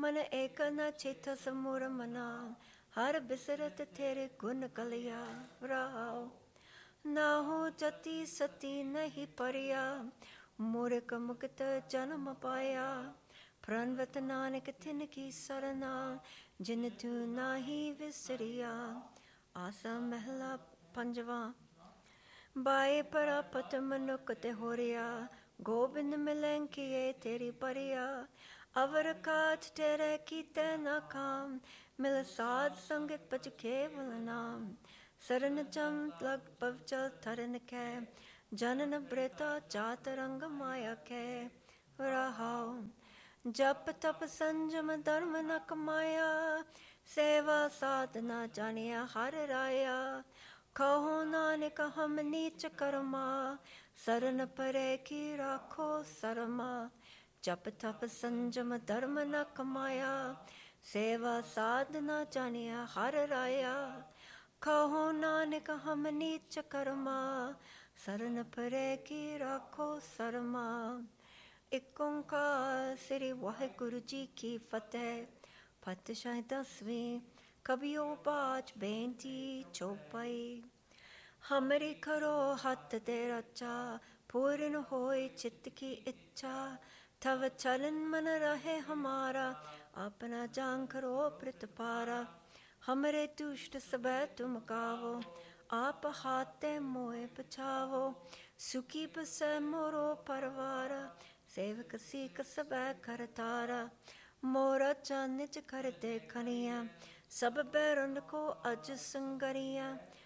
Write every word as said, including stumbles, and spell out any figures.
ਮਨ ਏਕ ਨ ਚੇਤਸ ਮੋਰ ਮਨਾ, ਹਰ ਬਿਸਰਤ ਤੇਰੇ ਗੁਣ ਕਲਿਆ ਰਹਾਉ। ਨਾਹੋ ਜਤੀ ਸਤੀ ਨਹੀਂ ਪਰਿਆ, ਮੂਰਖ ਮੁਕਤ ਜਨਮ ਪਾਇਆ। ਪ੍ਰਣਵਤ ਨਾਨਕ ਤਿਨ ਕੀ ਸਰਨਾ, ਜਿਨ ਤੂੰ ਨਾਹੀ ਵਿਸਰਿਆ। ਆਸਾ ਮਹਿਲਾ ਪੰਜਵਾ। ਬਾਏ ਪ੍ਰਾਪਤ ਮਨੁੱਖ ਤੇ ਹੋਰਿਆ, ਗੋਬਿੰਦ ਮਿਲੈਂ ਕੀਏ ਤੇਰੀ ਪਰਿਆ। ਅਵਰ ਕਾਜ ਤੇਰੇ ਕੀਤੇ ਨਾ ਕਾਮ, ਮਿਲ ਸਾਧ ਸੰਗਤ ਭਜ ਕੇਵਲ ਨਾਮ। ਸਰਨ ਚਮ ਲਗ ਪਵ ਚਲ ਤਰਨ ਕੈ, ਜਨਨ ਬ੍ਰਿਤਾ ਜਾਤ ਰੰਗ ਮਾਇਆ ਕੈ ਰਹਾਉ। ਜਪ ਤਪ ਸੰਜਮ ਧਰਮ ਨ ਕਮਾਇਆ, ਸੇਵਾ ਸਾਧਨਾ ਜਾਣਿਆ ਹਰ ਰਾਇਆ। ਕਹੋ ਨਾਨਕ ਹਮ ਨੀਚ ਕਰਮਾ, ਸਰਨ ਪਰੇ ਕੀ ਰਾਖੋ ਸਰਮਾ। ਜਪ ਤਪ ਸੰਜਮ ਧਰਮ ਨ ਕਮਾਇਆ, ਸੇਵਾ ਸਾਧਨਾ ਜਾਣਿਆ ਹਰ ਰਾਇਆ। ਕਹੋ ਨਾਨਕ ਹਮ ਨੀਚ ਕਰਮਾ, ਸਰਨ ਪਰੇ ਕੀ ਰਾਖੋ ਸਰਮਾ। ਏਕ ਓਂਕਾਰ ਸ੍ਰੀ ਵਾਹਿਗੁਰੂ ਜੀ ਕੀ ਫਤਿਹ। ਪਾਤਸ਼ਾਹੀ ਦਸਵੀਂ। ਕਬੀਓ ਬਾਚ ਬੇਨਤੀ ਚੌਪਈ। ਹਮਰੀ ਕਰੋ ਹੱਥ ਤੇ ਰਚਾ, ਪੂਰਨ ਹੋਏ ਚਿੱਤ ਕੀ ਇੱਛਾ। ਤਵ ਚਰਨ ਮਨ ਰਹੇ ਹਮਾਰਾ, ਆਪਣਾ ਜਾਨ ਕਰੋ ਪ੍ਰਤਪਾਰਾ। ਹਮਰੇ ਦੁਸ਼ਟ ਸਭੈ ਤੁਮ ਕਾਵੋ, ਆਪ ਹਾਥ ਮੋਹਿ ਬਚਾਵੋ। ਸੁਖੀ ਬਸੈ ਮੋਰੋ ਪਰਵਾਰ, ਸੇਵਕ ਸੀਕ ਸਭੈ ਕਰਤਾਰਾ। ਮੋਰਾ ਚਾ ਨਿਜ ਘਰ ਦੇਖਣੀਆ, ਸਭ ਬੈਰਨ ਕੋ ਅਜ ਸੰਗਰੀਆ।